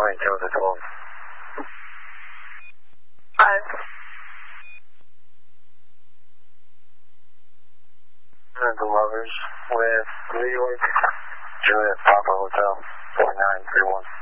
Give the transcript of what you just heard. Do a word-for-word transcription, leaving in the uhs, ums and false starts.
twenty-two to twelve. Five. The lovers with New York, Juliet Papa Hotel, four nine three one.